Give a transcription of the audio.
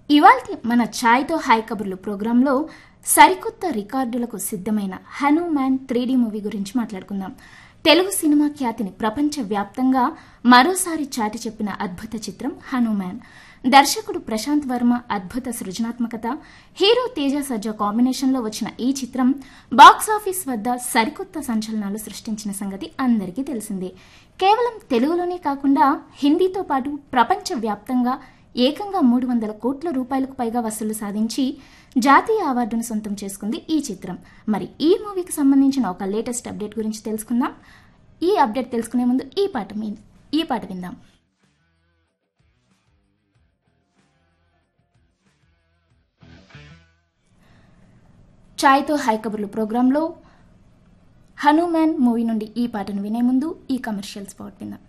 ఇవాల్టి మన ఛాయ్తో హాయ్ కబుర్లు ప్రోగ్రాంలో సరికొత్త రికార్డులకు సిద్ధమైన హనుమాన్ 3D మూవీ గురించి మాట్లాడుకుందాం. తెలుగు సినిమా ఖ్యాతిని ప్రపంచవ్యాప్తంగా మరోసారి చాటి చెప్పిన అద్భుత చిత్రం హనుమాన్. దర్శకుడు ప్రశాంత్ వర్మ అద్భుత సృజనాత్మకత, హీరో తేజ సజ్జా కాంబినేషన్లో వచ్చిన ఈ చిత్రం బాక్సాఫీస్ వద్ద సరికొత్త సంచలనాలు సృష్టించిన సంగతి అందరికీ తెలిసిందే. కేవలం తెలుగులోనే కాకుండా హిందీతో పాటు ప్రపంచవ్యాప్తంగా ఏకంగా 300 కోట్ల రూపాయలకు పైగా వసూలు సాధించి జాతీయ అవార్డును సొంతం చేసుకుంది ఈ చిత్రం. మరి ఈ మూవీకి సంబంధించిన ఒక లేటెస్ట్ అప్డేట్ గురించి తెలుసుకుందాం. ఈ అప్డేట్ తెలుసుకునే ముందు ఈ పాట విందాం. ఛాయ్తో హాయ్ కబుర్లు ప్రోగ్రాంలో హనుమాన్ మూవీ నుండి ఈ పాటను వినే ముందు ఈ కమర్షియల్ స్పాట్ విందాం.